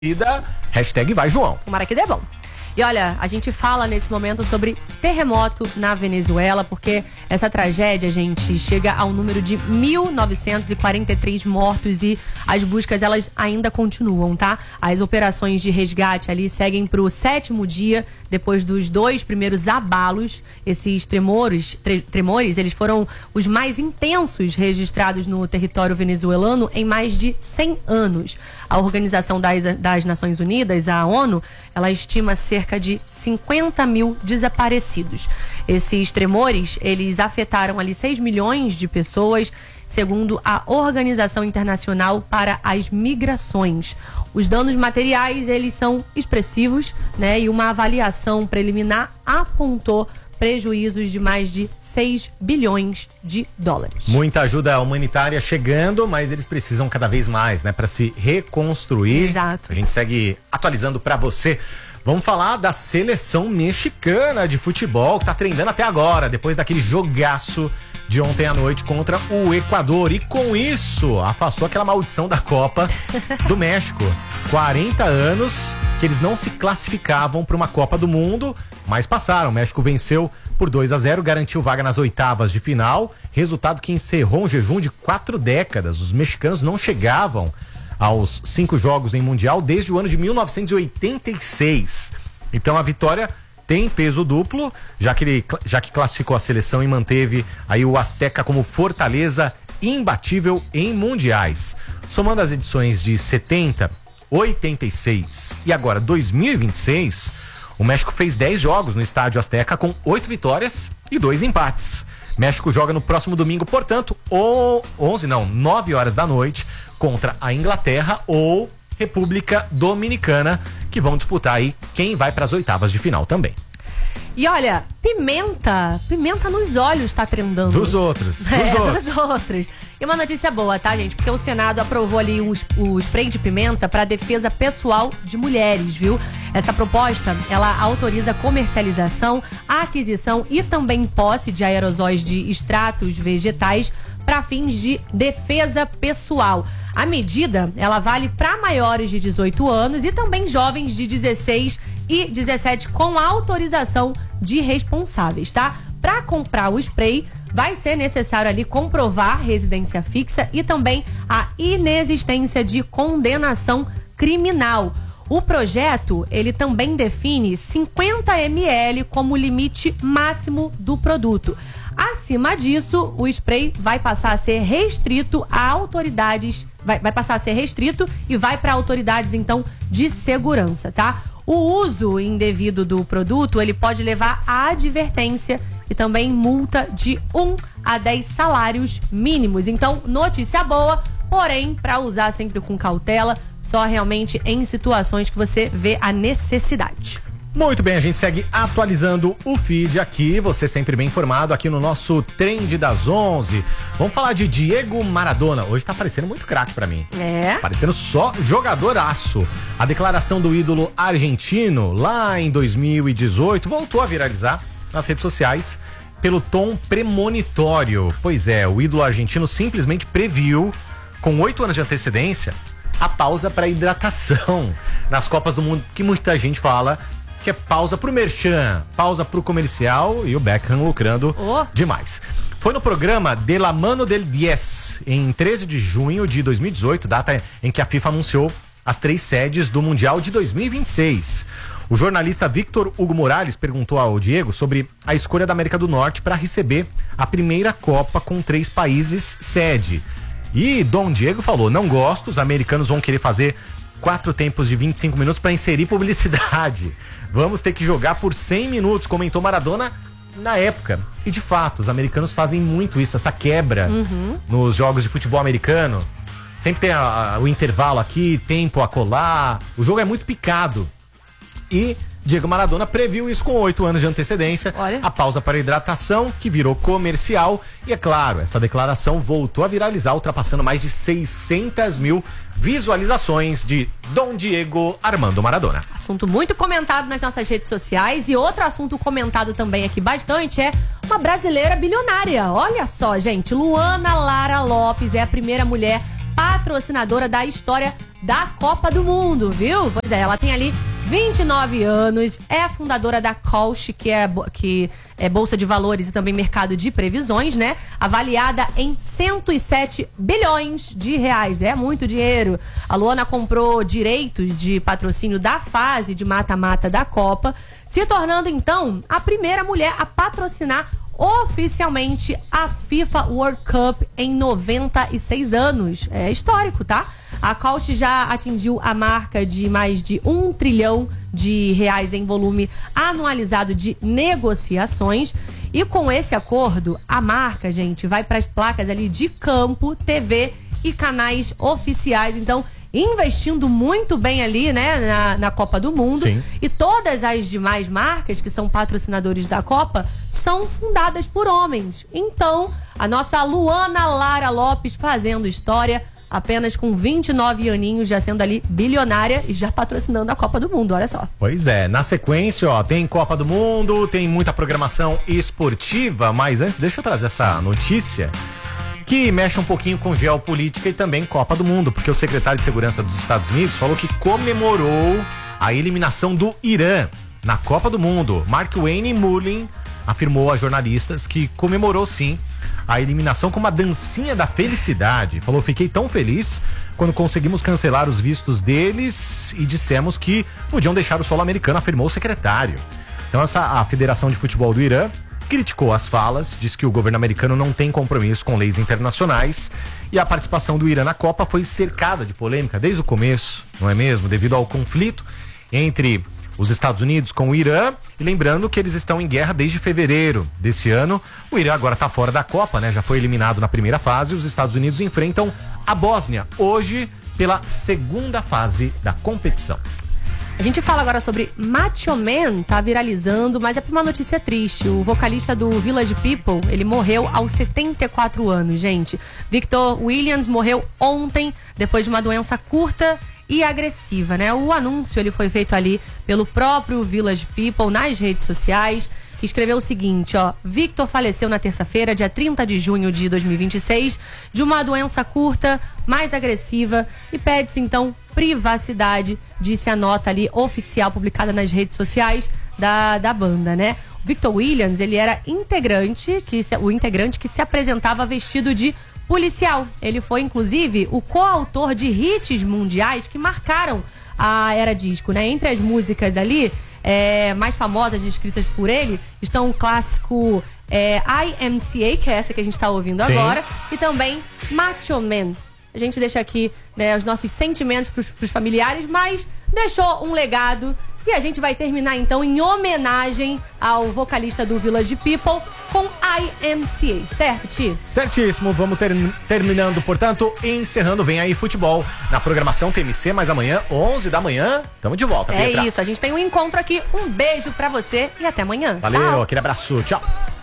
Hashtag vai, João. Tomara que dê bom. E olha, a gente fala nesse momento sobre terremoto na Venezuela, porque essa tragédia, gente, chega ao número de 1.943 mortos e as buscas, elas ainda continuam, tá? As operações de resgate ali seguem pro 7º dia, depois dos 2 primeiros abalos. Esses tremores, eles foram os mais intensos registrados no território venezuelano em mais de 100 anos. A Organização das Nações Unidas, a ONU, ela estima cerca de 50 mil desaparecidos. Esses tremores, eles afetaram ali 6 milhões de pessoas, segundo a Organização Internacional para as Migrações. Os danos materiais, eles são expressivos, né? E uma avaliação preliminar apontou prejuízos de mais de 6 bilhões de dólares. Muita ajuda humanitária chegando, mas eles precisam cada vez mais, né, para se reconstruir. Exato. A gente segue atualizando para você. Vamos falar da seleção mexicana de futebol, que tá treinando até agora, depois daquele jogaço de ontem à noite contra o Equador. E com isso, afastou aquela maldição da Copa do México. 40 anos que eles não se classificavam para uma Copa do Mundo, mas passaram. O México venceu por 2-0, garantiu vaga nas oitavas de final. Resultado que encerrou um jejum de 4 décadas. Os mexicanos não chegavam aos 5 jogos em Mundial desde o ano de 1986. Então a vitória tem peso duplo, já que classificou a seleção e manteve aí o Azteca como fortaleza imbatível em mundiais. Somando as edições de 70, 86 e agora 2026, o México fez 10 jogos no Estádio Azteca com 8 vitórias e 2 empates. México joga no próximo domingo, portanto, 9 horas da noite, contra a Inglaterra ou República Dominicana, que vão disputar aí quem vai para as oitavas de final também. E olha, pimenta nos olhos tá trendando. Dos outros. Dos outros. E uma notícia boa, tá, gente? Porque o Senado aprovou ali o spray de pimenta para defesa pessoal de mulheres, viu? Essa proposta, ela autoriza a comercialização, a aquisição e também posse de aerosóis de extratos vegetais para fins de defesa pessoal. A medida, ela vale para maiores de 18 anos e também jovens de 16 e 17 com autorização de responsáveis, tá? Para comprar o spray, vai ser necessário ali comprovar residência fixa e também a inexistência de condenação criminal. O projeto, ele também define 50 ml como limite máximo do produto. Acima disso, o spray vai passar a ser restrito a autoridades, vai passar a ser restrito e vai para autoridades, então, de segurança, tá? O uso indevido do produto, ele pode levar a advertência e também multa de 1 a 10 salários mínimos. Então, notícia boa, porém, para usar sempre com cautela, só realmente em situações que você vê a necessidade. Muito bem, a gente segue atualizando o feed aqui, você sempre bem informado aqui no nosso Trend das 11. Vamos falar de Diego Maradona. Hoje tá parecendo muito craque pra mim. Parecendo só jogadoraço. A declaração do ídolo argentino lá em 2018 voltou a viralizar nas redes sociais pelo tom premonitório. Pois é, o ídolo argentino simplesmente previu, com 8 anos de antecedência, a pausa para hidratação nas Copas do Mundo, que muita gente fala que é pausa pro merchan, pausa pro comercial, e o Beckham lucrando demais. Foi no programa De La Mano del 10, em 13 de junho de 2018, data em que a FIFA anunciou as 3 sedes do Mundial de 2026. O jornalista Victor Hugo Morales perguntou ao Diego sobre a escolha da América do Norte para receber a primeira Copa com 3 países sede. E Dom Diego falou: não gosto, os americanos vão querer fazer 4 tempos de 25 minutos para inserir publicidade. Vamos ter que jogar por 100 minutos, comentou Maradona na época. E de fato, os americanos fazem muito isso, essa quebra nos jogos de futebol americano. Sempre tem o intervalo aqui, tempo a colar. O jogo é muito picado. E Diego Maradona previu isso com 8 anos de antecedência. Olha. A pausa para hidratação, que virou comercial. E é claro, essa declaração voltou a viralizar, ultrapassando mais de 600 mil visualizações de Dom Diego Armando Maradona. Assunto muito comentado nas nossas redes sociais. E outro assunto comentado também aqui bastante é uma brasileira bilionária. Olha só, gente, Luana Lara Lopes é a primeira mulher patrocinadora da história da Copa do Mundo, viu? Pois é, ela tem ali 29 anos, é a fundadora da Kalshi, que é Bolsa de Valores e também mercado de previsões, né? Avaliada em 107 bilhões de reais. É muito dinheiro. A Luana comprou direitos de patrocínio da fase de mata-mata da Copa, se tornando, então, a primeira mulher a patrocinar oficialmente a FIFA World Cup em 96 anos. É histórico, tá? A Kalshi já atingiu a marca de mais de 1 trilhão de reais em volume anualizado de negociações. E com esse acordo, a marca, gente, vai para as placas ali de campo, TV e canais oficiais. Então, investindo muito bem ali, né, na Copa do Mundo. Sim. E todas as demais marcas que são patrocinadores da Copa são fundadas por homens. Então, a nossa Luana Lara Lopes fazendo história, apenas com 29 aninhos, já sendo ali bilionária e já patrocinando a Copa do Mundo, olha só. Pois é, na sequência, ó, tem Copa do Mundo, tem muita programação esportiva, mas antes deixa eu trazer essa notícia que mexe um pouquinho com geopolítica e também Copa do Mundo, porque o secretário de Segurança dos Estados Unidos falou que comemorou a eliminação do Irã na Copa do Mundo. Mark Wayne Mullin afirmou a jornalistas que comemorou sim a eliminação com uma dancinha da felicidade. Falou: fiquei tão feliz quando conseguimos cancelar os vistos deles e dissemos que podiam deixar o solo americano, afirmou o secretário. Então a Federação de Futebol do Irã criticou as falas, diz que o governo americano não tem compromisso com leis internacionais e a participação do Irã na Copa foi cercada de polêmica desde o começo, não é mesmo? Devido ao conflito entre os Estados Unidos com o Irã, e lembrando que eles estão em guerra desde fevereiro desse ano. O Irã agora está fora da Copa, né? Já foi eliminado na primeira fase. Os Estados Unidos enfrentam a Bósnia hoje pela segunda fase da competição. A gente fala agora sobre Macho Man, tá viralizando, mas é por uma notícia triste. O vocalista do Village People, ele morreu aos 74 anos, gente. Victor Williams morreu ontem, depois de uma doença curta e agressiva, né? O anúncio, ele foi feito ali pelo próprio Village People nas redes sociais, que escreveu o seguinte, ó: Victor faleceu na terça-feira, dia 30 de junho de 2026, de uma doença curta, mais agressiva, e pede-se então privacidade, disse a nota ali oficial publicada nas redes sociais da banda, né? O Victor Williams, ele era o integrante que se apresentava vestido de policial. Ele foi, inclusive, o coautor de hits mundiais que marcaram a era disco, né? Entre as músicas ali mais famosas escritas por ele estão o clássico IMCA, que é essa que a gente está ouvindo Sim. agora, e também Macho Man. A gente deixa aqui, né, os nossos sentimentos pros familiares, mas deixou um legado. E a gente vai terminar então em homenagem ao vocalista do Village People com IMCA, certo, Ti? Certíssimo, vamos terminando, portanto, encerrando. Vem aí futebol na programação TMC, mas amanhã, 11 da manhã, tamo de volta. É isso, a gente tem um encontro aqui. Um beijo pra você e até amanhã. Valeu, tchau. aquele abraço, tchau.